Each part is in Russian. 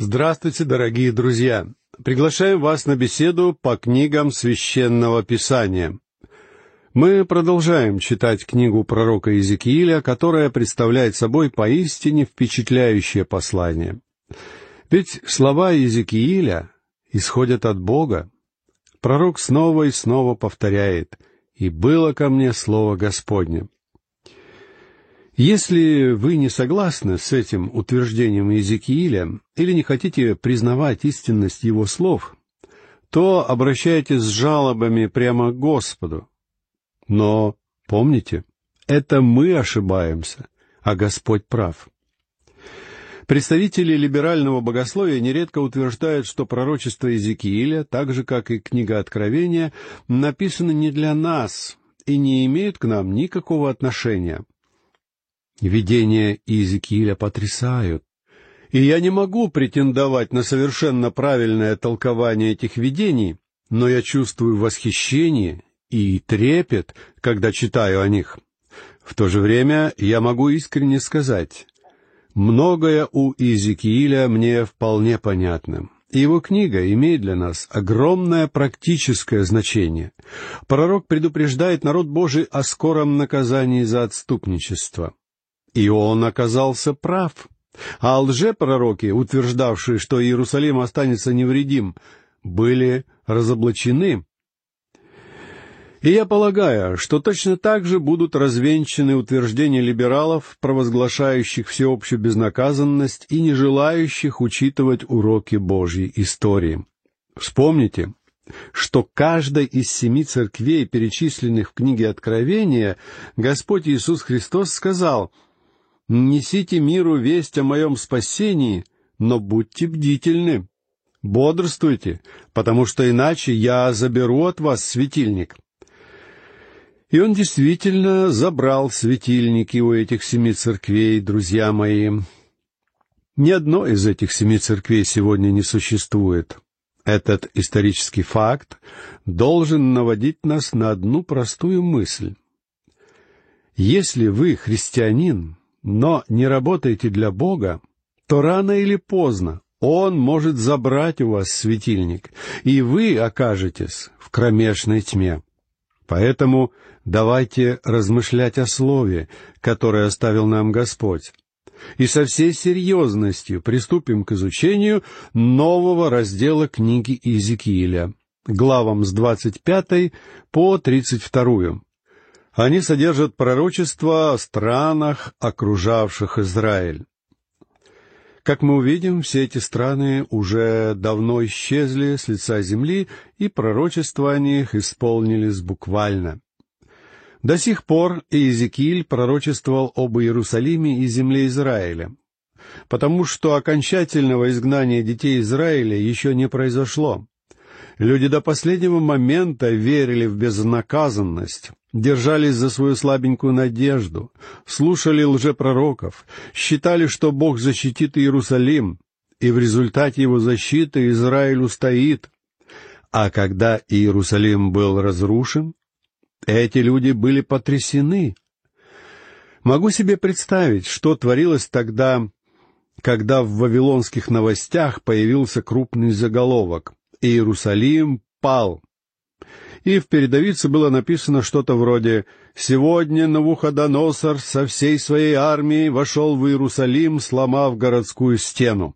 Здравствуйте, дорогие друзья! Приглашаем вас на беседу по книгам Священного Писания. Мы продолжаем читать книгу пророка Иезекииля, которая представляет собой поистине впечатляющее послание. Ведь слова Иезекииля исходят от Бога. Пророк снова и снова повторяет: «И было ко мне слово Господне». Если вы не согласны с этим утверждением Иезекииля или не хотите признавать истинность его слов, то обращайтесь с жалобами прямо к Господу. Но помните, это мы ошибаемся, а Господь прав. Представители либерального богословия нередко утверждают, что пророчество Иезекииля, так же, как и книга Откровения, написаны не для нас и не имеют к нам никакого отношения. Видения Иезекииля потрясают, и я не могу претендовать на совершенно правильное толкование этих видений, но я чувствую восхищение и трепет, когда читаю о них. В то же время я могу искренне сказать: многое у Иезекииля мне вполне понятно, и его книга имеет для нас огромное практическое значение. Пророк предупреждает народ Божий о скором наказании за отступничество. И он оказался прав. А лжепророки, утверждавшие, что Иерусалим останется невредим, были разоблачены. И я полагаю, что точно так же будут развенчаны утверждения либералов, провозглашающих всеобщую безнаказанность и не желающих учитывать уроки Божьей истории. Вспомните, что каждой из 7 церквей, перечисленных в книге Откровения, Господь Иисус Христос сказал: «Несите миру весть о моем спасении, но будьте бдительны, бодрствуйте, потому что иначе я заберу от вас светильник». И он действительно забрал светильники у этих 7 церквей, друзья мои. Ни одной из этих 7 церквей сегодня не существует. Этот исторический факт должен наводить нас на одну простую мысль. Если вы христианин, но не работаете для Бога, то рано или поздно Он может забрать у вас светильник, и вы окажетесь в кромешной тьме. Поэтому давайте размышлять о Слове, которое оставил нам Господь, и со всей серьезностью приступим к изучению нового раздела книги Иезекииля, главам с 25 по 32. Они содержат пророчества о странах, окружавших Израиль. Как мы увидим, все эти страны уже давно исчезли с лица земли, и пророчества о них исполнились буквально. До сих пор Иезекииль пророчествовал об Иерусалиме и земле Израиля, потому что окончательного изгнания детей Израиля еще не произошло. Люди до последнего момента верили в безнаказанность, держались за свою слабенькую надежду, слушали лжепророков, считали, что Бог защитит Иерусалим, и в результате его защиты Израиль устоит. А когда Иерусалим был разрушен, эти люди были потрясены. Могу себе представить, что творилось тогда, когда в вавилонских новостях появился крупный заголовок: «Иерусалим пал». И в передовице было написано что-то вроде: «Сегодня Навуходоносор со всей своей армией вошел в Иерусалим, сломав городскую стену».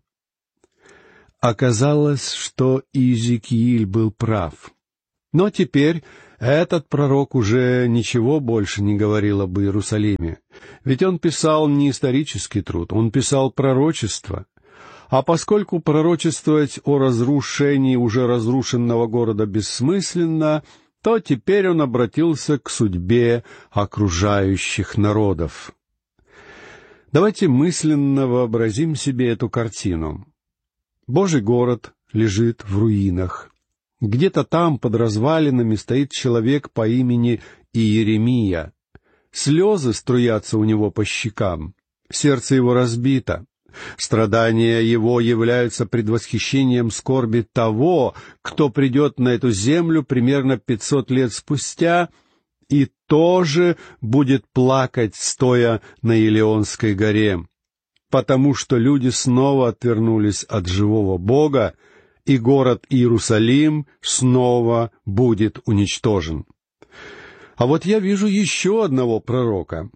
Оказалось, что Иезекииль был прав. Но теперь этот пророк уже ничего больше не говорил об Иерусалиме, ведь он писал не исторический труд, он писал пророчество. А поскольку пророчествовать о разрушении уже разрушенного города бессмысленно, то теперь он обратился к судьбе окружающих народов. Давайте мысленно вообразим себе эту картину. Божий город лежит в руинах. Где-то там, под развалинами, стоит человек по имени Иеремия. Слезы струятся у него по щекам, сердце его разбито. Страдания его являются предвосхищением скорби того, кто придет на эту землю примерно 500 лет спустя и тоже будет плакать, стоя на Елеонской горе. потому что люди снова отвернулись от живого Бога, и город Иерусалим снова будет уничтожен. А вот я вижу еще одного пророка.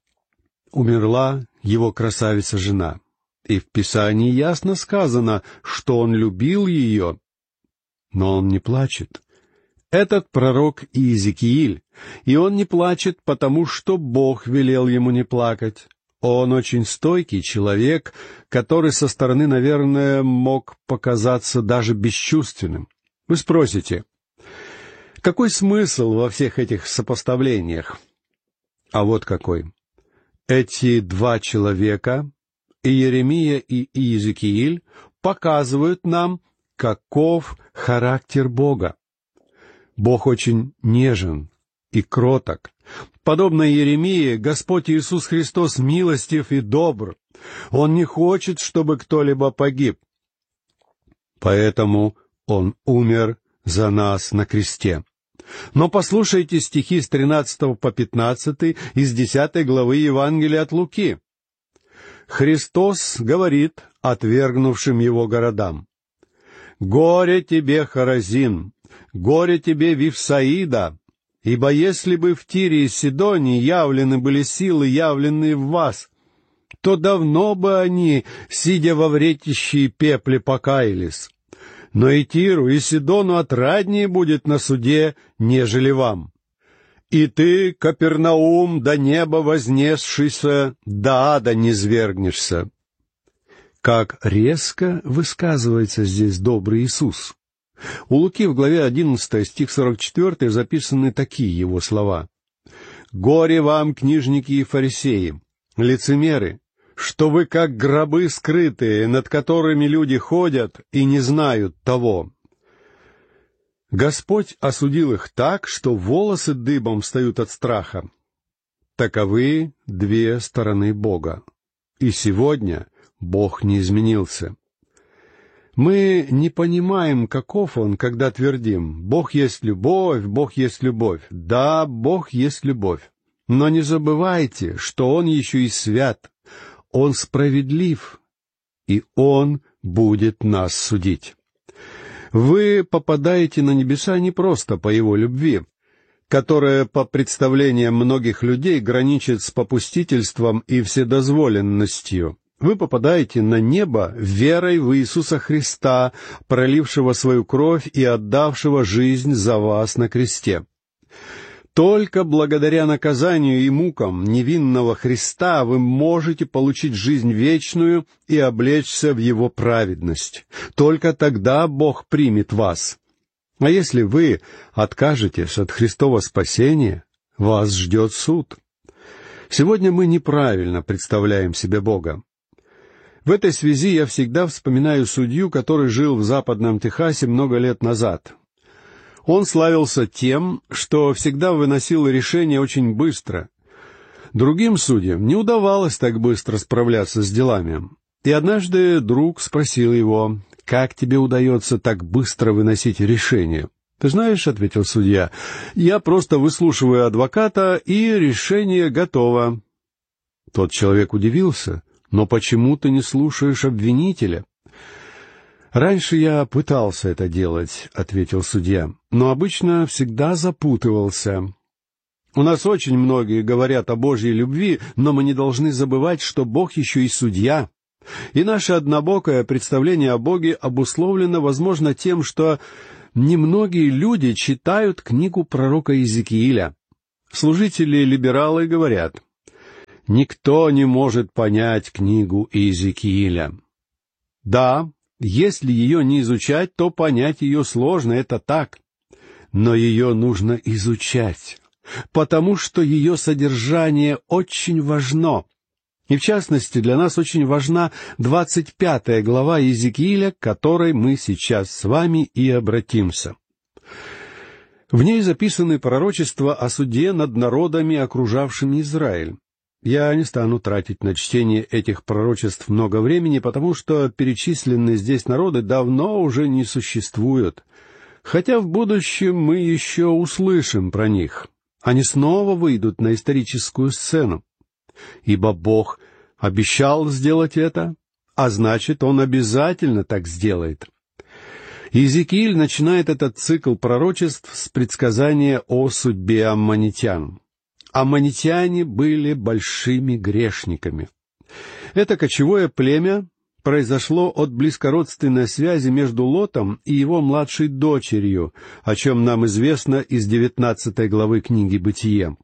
Умерла его красавица-жена, и в Писании ясно сказано, что он любил ее, но он не плачет. Этот пророк Иезекииль, и он не плачет, потому что Бог велел ему не плакать. Он очень стойкий человек, который со стороны, наверное, мог показаться даже бесчувственным. Вы спросите, какой смысл во всех этих сопоставлениях? А вот какой. Эти два человека, Иеремия и Иезекииль, показывают нам, каков характер Бога. Бог очень нежен и кроток. Подобно Иеремии, Господь Иисус Христос милостив и добр. Он не хочет, чтобы кто-либо погиб. Поэтому Он умер за нас на кресте. Но послушайте стихи с 13 по 15 из 10 главы Евангелия от Луки. Христос говорит отвергнувшим Его городам: «Горе тебе, Хоразин! Горе тебе, Вифсаида! Ибо если бы в Тире и Сидоне явлены были силы, явленные в вас, то давно бы они, сидя во вретище и пепле, покаялись. Но и Тиру, и Сидону отраднее будет на суде, нежели вам. И ты, Капернаум, до неба вознесшийся, до ада низвергнешься». Как резко высказывается здесь добрый Иисус. У Луки в главе 11, стих 44, записаны такие его слова. «Горе вам, книжники и фарисеи, лицемеры, что вы как гробы скрытые, над которыми люди ходят и не знают того». Господь осудил их так, что волосы дыбом встают от страха. Таковы две стороны Бога. И сегодня Бог не изменился. Мы не понимаем, каков Он, когда твердим: «Бог есть любовь, Бог есть любовь». Да, Бог есть любовь. Но не забывайте, что Он еще и свят. Он справедлив, и Он будет нас судить. Вы попадаете на небеса не просто по Его любви, которая, по представлениям многих людей, граничит с попустительством и вседозволенностью. Вы попадаете на небо верой в Иисуса Христа, пролившего свою кровь и отдавшего жизнь за вас на кресте. Только благодаря наказанию и мукам невинного Христа вы можете получить жизнь вечную и облечься в Его праведность. Только тогда Бог примет вас. А если вы откажетесь от Христова спасения, вас ждет суд. Сегодня мы неправильно представляем себе Бога. В этой связи я всегда вспоминаю судью, который жил в Западном Техасе много лет назад. Он славился тем, что всегда выносил решения очень быстро. Другим судьям не удавалось так быстро справляться с делами. И однажды друг спросил его: «Как тебе удается так быстро выносить решения?» «Ты знаешь, — ответил судья, — я просто выслушиваю адвоката, и решение готово». Тот человек удивился: «Но почему ты не слушаешь обвинителя?» «Раньше я пытался это делать, — ответил судья, — но обычно всегда запутывался. У нас очень многие говорят о Божьей любви, но мы не должны забывать, что Бог еще и судья. И наше однобокое представление о Боге обусловлено, возможно, тем, что немногие люди читают книгу пророка Иезекииля. Служители-либералы говорят: «Никто не может понять книгу Иезекииля». Да, если ее не изучать, то понять ее сложно, это так. Но ее нужно изучать, потому что ее содержание очень важно. И в частности, для нас очень важна 25 глава Иезекииля, к которой мы сейчас с вами и обратимся. В ней записаны пророчества о суде над народами, окружавшими Израиль. Я не стану тратить на чтение этих пророчеств много времени, потому что перечисленные здесь народы давно уже не существуют, хотя в будущем мы еще услышим про них. Они снова выйдут на историческую сцену, ибо Бог обещал сделать это, а значит, он обязательно так сделает. Иезекииль начинает этот цикл пророчеств с предсказания о судьбе аммонитян. Аммонитяне были большими грешниками. Это кочевое племя произошло от близкородственной связи между Лотом и его младшей дочерью, о чем нам известно из 19 главы книги «Бытие».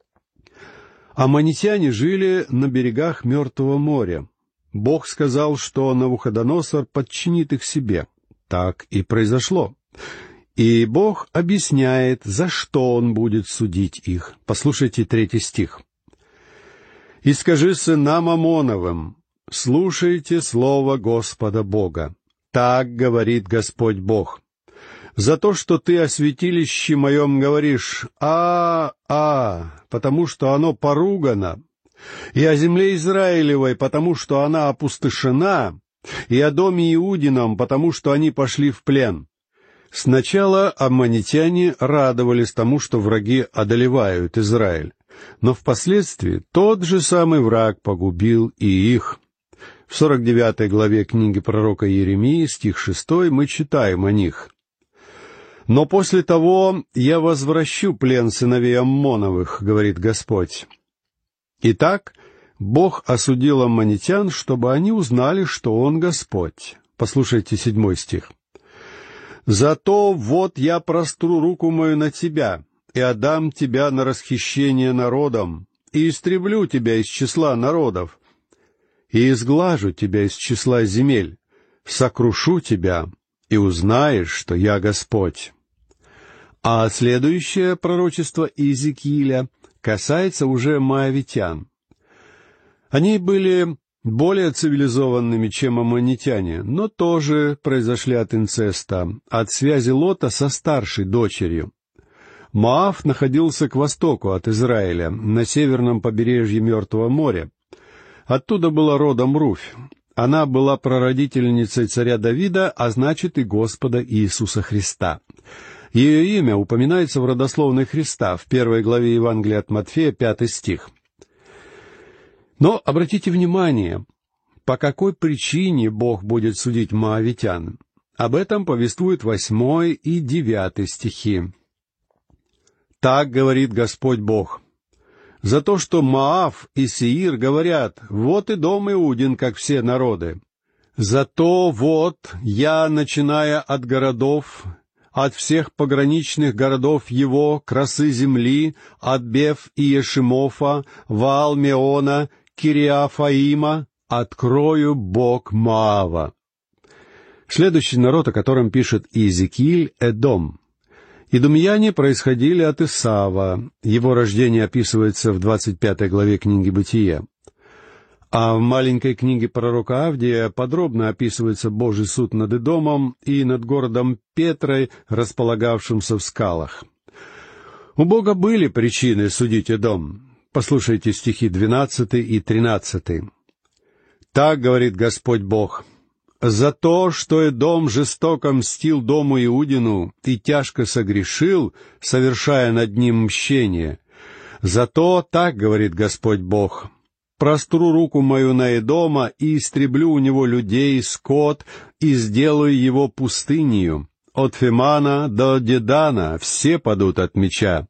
Аммонитяне жили на берегах Мертвого моря. Бог сказал, что Навуходоносор подчинит их себе. Так и произошло. И Бог объясняет, за что Он будет судить их. Послушайте 3 стих. «И скажи сынам Амоновым, слушайте слово Господа Бога. Так говорит Господь Бог. За то, что ты о святилище моем говоришь потому что оно поругано, и о земле Израилевой, потому что она опустошена, и о доме Иудином, потому что они пошли в плен». Сначала аммонитяне радовались тому, что враги одолевают Израиль, но впоследствии тот же самый враг погубил и их. В 49 главе книги пророка Иеремии, стих 6, мы читаем о них. «Но после того я возвращу плен сыновей Аммоновых, говорит Господь». Итак, Бог осудил аммонитян, чтобы они узнали, что Он Господь. Послушайте 7 стих. «Зато вот я простру руку мою на тебя, и отдам тебя на расхищение народам, и истреблю тебя из числа народов, и изглажу тебя из числа земель, сокрушу тебя, и узнаешь, что я Господь». А следующее пророчество Иезекииля касается уже моавитян. Они были более цивилизованными, чем аммонитяне, но тоже произошли от инцеста, от связи Лота со старшей дочерью. Моав находился к востоку от Израиля, на северном побережье Мертвого моря. Оттуда была родом Руфь. Она была прародительницей царя Давида, а значит и Господа Иисуса Христа. Ее имя упоминается в родословной Христа в 1 главе Евангелия от Матфея, 5 стих. Но обратите внимание, по какой причине Бог будет судить моавитян. Об этом повествуют 8 и 9 стихи. «Так говорит Господь Бог, за то, что Моав и Сеир говорят, вот и дом Иудин, как все народы. Зато вот я, начиная от городов, от всех пограничных городов его, красы земли, от Беф и Ешимофа, Ваал-Меона, Кириафаима, открою Бог Моава». Следующий народ, о котором пишет Иезекииль, — Эдом. Идумеяне происходили от Исава. Его рождение описывается в 25 главе книги «Бытие». А в маленькой книге пророка Авдия подробно описывается Божий суд над Эдомом и над городом Петрой, располагавшимся в скалах. У Бога были причины судить Эдом. Послушайте стихи 12 и 13. «Так говорит Господь Бог, за то, что Эдом жестоко мстил дому Иудину и тяжко согрешил, совершая над ним мщение. Зато, так говорит Господь Бог, простру руку мою на Эдома и истреблю у него людей, скот, и сделаю его пустынею. От Фемана до Дедана все падут от меча».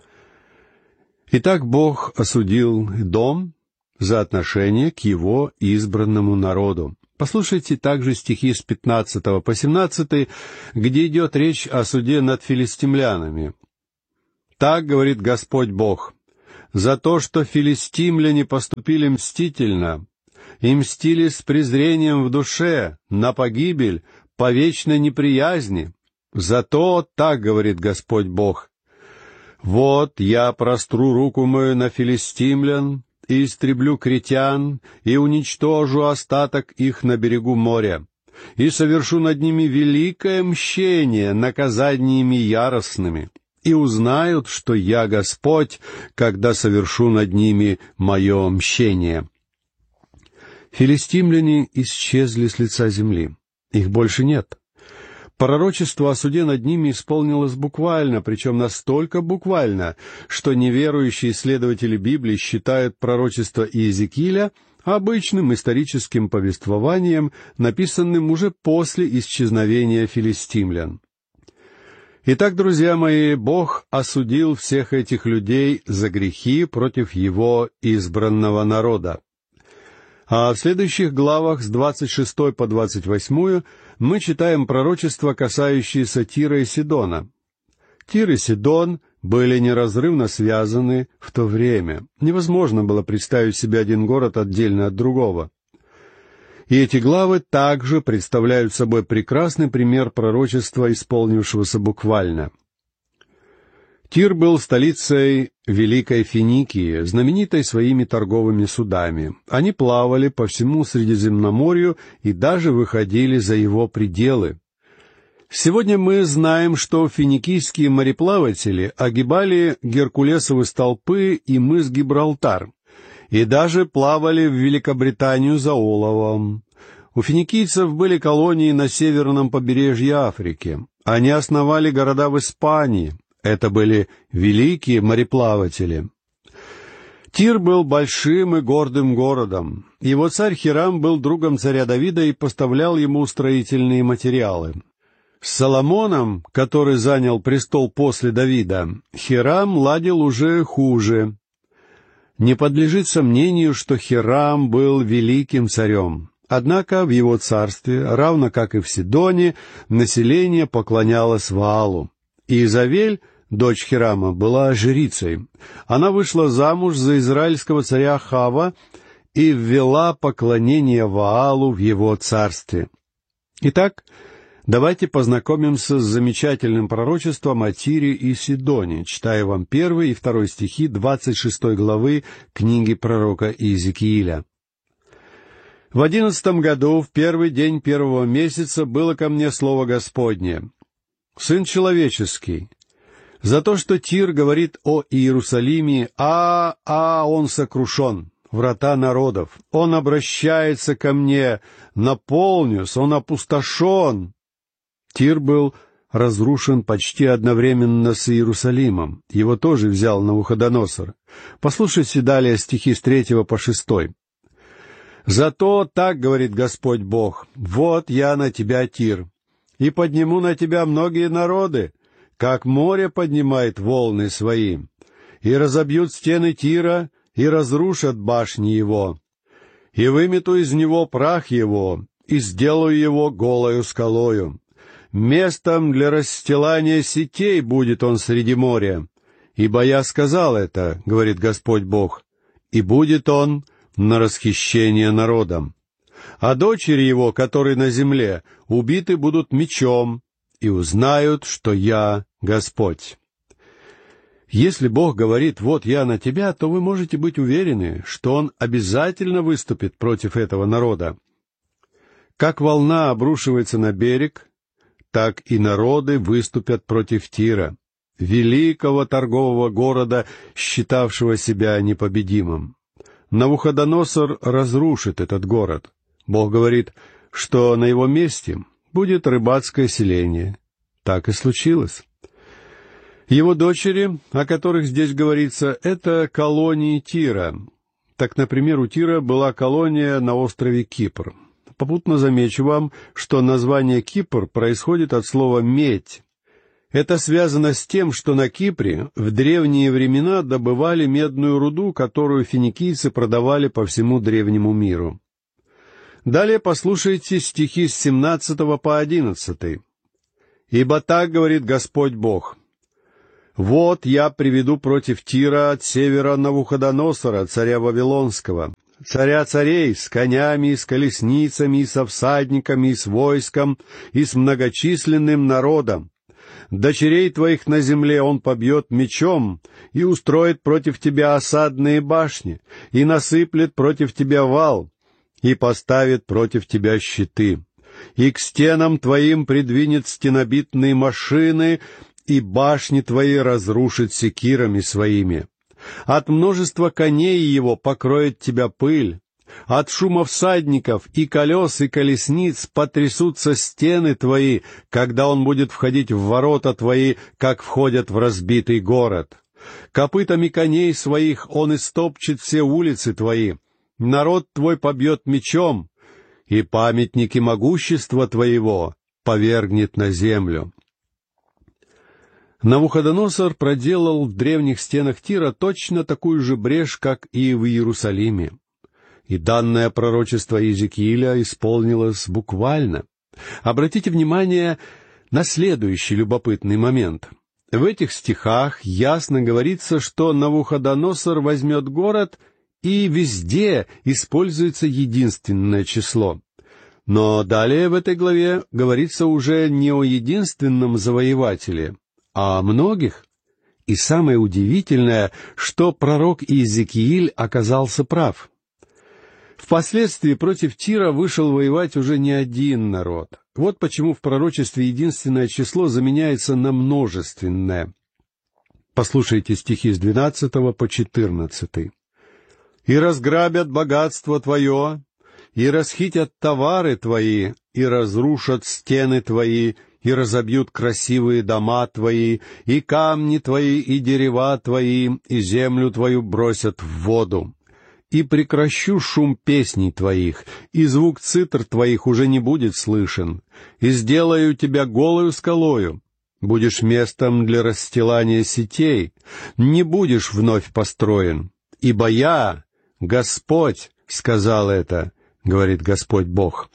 Итак, Бог осудил Эдом за отношение к его избранному народу. Послушайте также стихи с 15 по 17, где идет речь о суде над филистимлянами. «Так говорит Господь Бог, за то, что филистимляне поступили мстительно, и мстили с презрением в душе, на погибель, по вечной неприязни. Зато, так говорит Господь Бог, вот я простру руку мою на филистимлян, и истреблю критян, и уничтожу остаток их на берегу моря, и совершу над ними великое мщение наказаниями яростными, и узнают, что я Господь, когда совершу над ними мое мщение». Филистимляне исчезли с лица земли. Их больше нет. Пророчество о суде над ними исполнилось буквально, причем настолько буквально, что неверующие исследователи Библии считают пророчество Иезекииля обычным историческим повествованием, написанным уже после исчезновения филистимлян. Итак, друзья мои, Бог осудил всех этих людей за грехи против Его избранного народа. А в следующих главах с 26 по 28 мы читаем пророчества, касающиеся Тира и Сидона. Тир и Сидон были неразрывно связаны в то время. Невозможно было представить себе один город отдельно от другого. И эти главы также представляют собой прекрасный пример пророчества, исполнившегося буквально. Тир был столицей Великой Финикии, знаменитой своими торговыми судами. Они плавали по всему Средиземноморью и даже выходили за его пределы. Сегодня мы знаем, что финикийские мореплаватели огибали Геркулесовы столпы и мыс Гибралтар, и даже плавали в Великобританию за оловом. У финикийцев были колонии на северном побережье Африки. Они основали города в Испании. Это были великие мореплаватели. Тир был большим и гордым городом. Его царь Хирам был другом царя Давида и поставлял ему строительные материалы. С Соломоном, который занял престол после Давида, Хирам ладил уже хуже. Не подлежит сомнению, что Хирам был великим царем. Однако в его царстве, равно как и в Сидоне, население поклонялось Ваалу. Иезавель, дочь Хирама, была жрицей. Она вышла замуж за израильского царя Ахава и ввела поклонение Ваалу в его царстве. Итак, давайте познакомимся с замечательным пророчеством о Тире и Сидоне. Читаю вам 1 и 2 стихи 26 главы книги пророка Иезекииля. «В 11 году, в первый день первого месяца, было ко мне слово Господне: Сын человеческий, за то, что Тир говорит о Иерусалиме, он сокрушен, врата народов, он обращается ко мне, наполнюсь, он опустошен». Тир был разрушен почти одновременно с Иерусалимом. Его тоже взял Навуходоносор. Послушайте далее стихи с 3 по 6. «Зато так говорит Господь Бог: вот я на тебя, Тир, и подниму на тебя многие народы, как море поднимает волны свои, и разобьют стены Тира, и разрушат башни его, и вымету из него прах его, и сделаю его голою скалою. Местом для расстилания сетей будет он среди моря. Ибо я сказал это, говорит Господь Бог, и будет он на расхищение народом. А дочери его, которые на земле, убиты будут мечом, и узнают, что я Господь». Если Бог говорит «вот я на тебя», то вы можете быть уверены, что Он обязательно выступит против этого народа. Как волна обрушивается на берег, так и народы выступят против Тира, великого торгового города, считавшего себя непобедимым. Навуходоносор разрушит этот город. Бог говорит, что на его месте будет рыбацкое селение. Так и случилось. Его дочери, о которых здесь говорится, это колонии Тира. Так, например, у Тира была колония на острове Кипр. Попутно замечу вам, что название Кипр происходит от слова «медь». Это связано с тем, что на Кипре в древние времена добывали медную руду, которую финикийцы продавали по всему древнему миру. Далее послушайте стихи с 17 по 11. «Ибо так говорит Господь Бог: вот я приведу против Тира от севера Навуходоносора, царя Вавилонского, царя царей, с конями, и с колесницами, и со всадниками, и с войском, и с многочисленным народом. Дочерей твоих на земле он побьет мечом, и устроит против тебя осадные башни, и насыплет против тебя вал, и поставит против тебя щиты. И к стенам твоим придвинет стенобитные машины, и башни твои разрушит секирами своими. От множества коней его покроет тебя пыль, от шума всадников и колес и колесниц потрясутся стены твои, когда он будет входить в ворота твои, как входят в разбитый город. Копытами коней своих он истопчет все улицы твои, народ твой побьет мечом, и памятники могущества твоего повергнет на землю». Навуходоносор проделал в древних стенах Тира точно такую же брешь, как и в Иерусалиме. И данное пророчество Иезекииля исполнилось буквально. Обратите внимание на следующий любопытный момент. В этих стихах ясно говорится, что Навуходоносор возьмет город, и везде используется единственное число. Но далее в этой главе говорится уже не о единственном завоевателе, а о многих. И самое удивительное, что пророк Иезекииль оказался прав. Впоследствии против Тира вышел воевать уже не один народ. Вот почему в пророчестве единственное число заменяется на множественное. Послушайте стихи с 12 по 14. «И разграбят богатство твое, и расхитят товары твои, и разрушат стены твои, и разобьют красивые дома твои, и камни твои, и дерева твои, и землю твою бросят в воду. И прекращу шум песней твоих, и звук цитр твоих уже не будет слышен, и сделаю тебя голою скалою, будешь местом для расстилания сетей, не будешь вновь построен, ибо я, Господь, сказал это, говорит Господь Бог».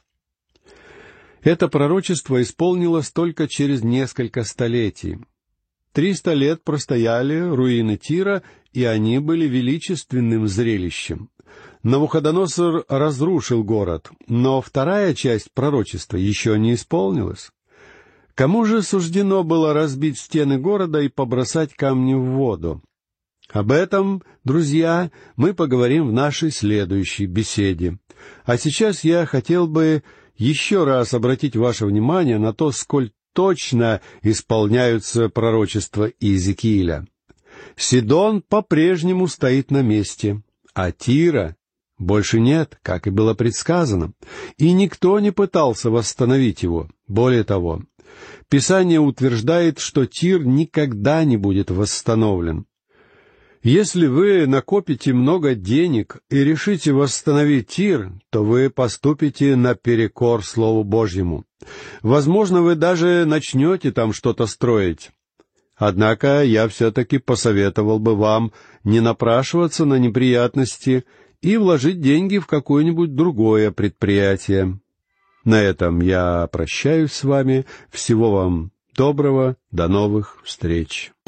Это пророчество исполнилось только через несколько столетий. 300 лет простояли руины Тира, и они были величественным зрелищем. Навуходоносор разрушил город, но вторая часть пророчества еще не исполнилась. Кому же суждено было разбить стены города и побросать камни в воду? Об этом, друзья, мы поговорим в нашей следующей беседе. А сейчас я хотел бы еще раз обратить ваше внимание на то, сколь точно исполняются пророчества Иезекииля. Сидон по-прежнему стоит на месте, а Тира больше нет, как и было предсказано, и никто не пытался восстановить его. Более того, Писание утверждает, что Тир никогда не будет восстановлен. Если вы накопите много денег и решите восстановить Тир, то вы поступите наперекор Слову Божьему. Возможно, вы даже начнете там что-то строить. Однако я все-таки посоветовал бы вам не напрашиваться на неприятности и вложить деньги в какое-нибудь другое предприятие. На этом я прощаюсь с вами. Всего вам доброго. До новых встреч.